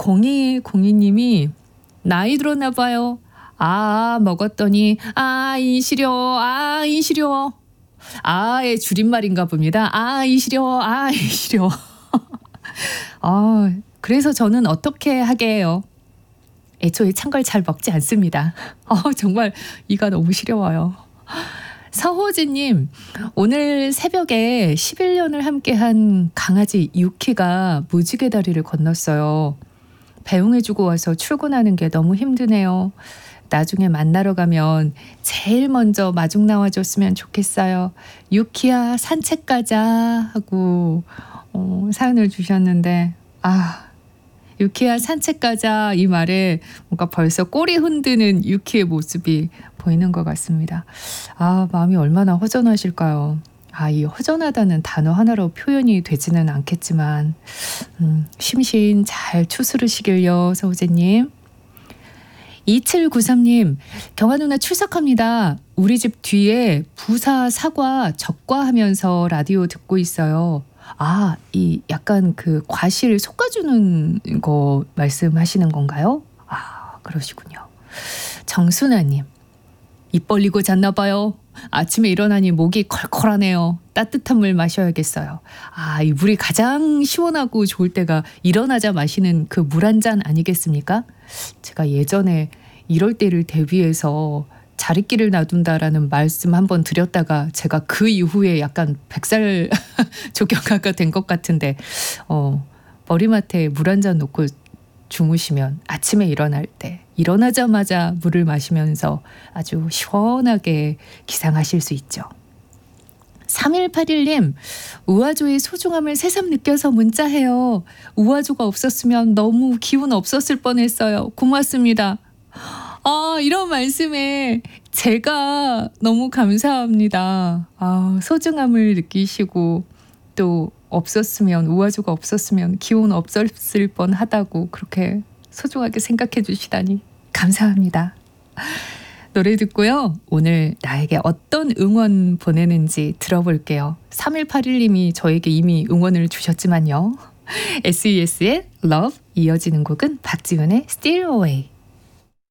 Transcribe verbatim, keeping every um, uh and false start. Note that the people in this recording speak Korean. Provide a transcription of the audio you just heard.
공이공이님이 나이 들었나 봐요. 아 먹었더니 아 이 시려 아 이 시려 아의 줄임말인가 봅니다. 아 이 시려 아 이 시려. 아 그래서 저는 어떻게 하게 해요? 애초에 찬 걸 잘 먹지 않습니다. 어, 정말 이가 너무 시려워요. 서호진님, 오늘 새벽에 십일 년을 함께한 강아지 유키가 무지개 다리를 건넜어요. 배웅해주고 와서 출근하는 게 너무 힘드네요. 나중에 만나러 가면 제일 먼저 마중 나와줬으면 좋겠어요. 유키야 산책 가자 하고 어, 사연을 주셨는데 아 유키야 산책 가자 이 말에 뭔가 벌써 꼬리 흔드는 유키의 모습이 보이는 것 같습니다. 아 마음이 얼마나 허전하실까요. 아 이 허전하다는 단어 하나로 표현이 되지는 않겠지만 음, 심신 잘 추스르시길요 서우재님. 이칠구삼님 경아 누나 출석합니다. 우리 집 뒤에 부사 사과 적과하면서 라디오 듣고 있어요. 아, 이 약간 그 과실 솎아주는 거 말씀하시는 건가요? 아, 그러시군요. 정순아님, 입 벌리고 잤나 봐요. 아침에 일어나니 목이 컬컬하네요. 따뜻한 물 마셔야겠어요. 아, 이 물이 가장 시원하고 좋을 때가 일어나자 마시는 그 물 한 잔 아니겠습니까? 제가 예전에 이럴 때를 대비해서 자리끼를 놔둔다라는 말씀 한번 드렸다가 제가 그 이후에 약간 백살 조경가가 된 것 같은데 어, 머리맡에 물 한 잔 놓고 주무시면 아침에 일어날 때 일어나자마자 물을 마시면서 아주 시원하게 기상하실 수 있죠. 삼일팔일님 우아조의 소중함을 새삼 느껴서 문자해요. 우아조가 없었으면 너무 기운 없었을 뻔했어요. 고맙습니다. 아, 이런 말씀에 제가 너무 감사합니다. 아, 소중함을 느끼시고 또 없었으면 우아조가 없었으면 기운 없었을 뻔하다고 그렇게 소중하게 생각해 주시다니 감사합니다. 노래 듣고요. 오늘 나에게 어떤 응원 보내는지 들어볼게요. 삼일팔일님이 저에게 이미 응원을 주셨지만요. 에스이에스의 Love 이어지는 곡은 박지훈의 Steal Away.